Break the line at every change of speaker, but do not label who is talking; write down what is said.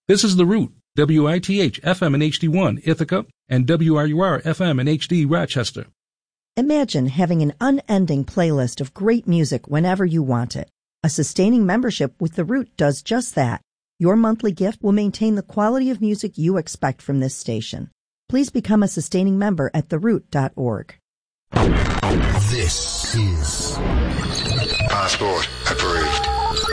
This is The Root, WITH FM in HD1, Ithaca, and WRUR FM in HD, Rochester.
Imagine having an unending playlist of great music whenever you want it. A sustaining membership with The Root does just that. Your monthly gift will maintain the quality of music you expect from this station. Please become a sustaining member at theroot.org.
This is Passport Approved.